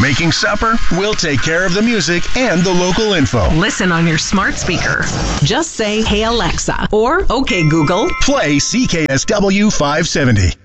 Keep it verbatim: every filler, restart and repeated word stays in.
Making supper? We'll take care of the music and the local info. Listen on your smart speaker. Just say, "Hey Alexa," or "Okay Google." Play C K S W five seventy.